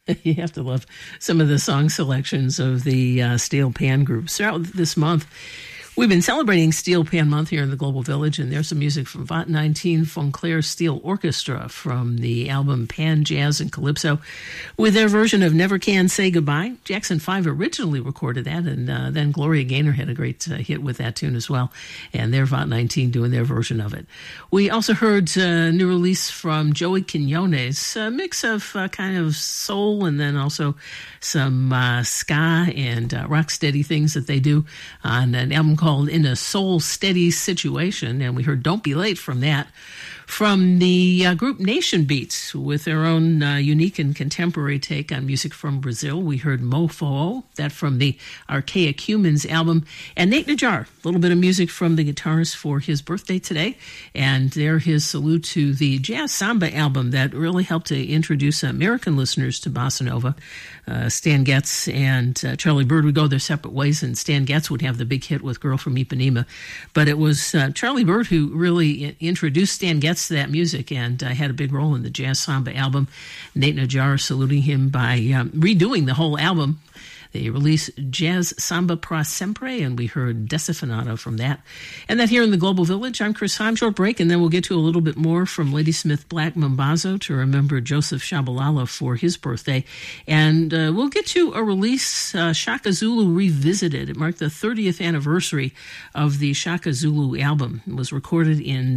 You have to love some of the song selections of the Steel Pan groups throughout this month. We've been celebrating Steel Pan Month here in the Global Village, and there's some music from Vot 19 Fonclair Steel Orchestra from the album Pan Jazz and Calypso with their version of Never Can Say Goodbye. Jackson 5 originally recorded that, and then Gloria Gaynor had a great hit with that tune as well, and they're Vot 19 doing their version of it. We also heard a new release from Joey Quinones, a mix of kind of soul and then also some ska and rock steady things that they do on an album called In a Soul Steady Situation, and we heard Don't Be Late from that. From the group Nation Beats, with their own unique and contemporary take on music from Brazil, we heard Mofo, that from the Archaic Humans album, and Nate Najar, a little bit of music from the guitarist for his birthday today, and there his salute to the Jazz Samba album that really helped to introduce American listeners to Bossa Nova. Stan Getz and Charlie Bird would go their separate ways, and Stan Getz would have the big hit with Girl from Ipanema, but it was Charlie Bird who really introduced Stan Getz to that music and had a big role in the Jazz Samba album. Nate Najar saluting him by redoing the whole album. They released Jazz Samba Pra Sempre, and we heard Desafinado from that. And that here in the Global Village, I'm Chris Heim. Short break, and then we'll get to a little bit more from Ladysmith Black Mambazo to remember Joseph Shabalala for his birthday. And we'll get to a release, Shaka Zulu Revisited. It marked the 30th anniversary of the Shaka Zulu album. It was recorded in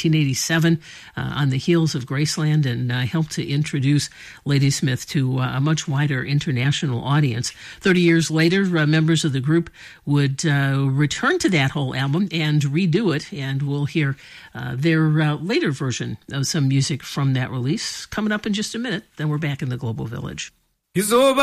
1987 on the heels of Graceland and helped to introduce Ladysmith to a much wider international audience. 30 years later, members of the group would return to that whole album and redo it, and we'll hear their later version of some music from that release coming up in just a minute. Then we're back in the Global Village.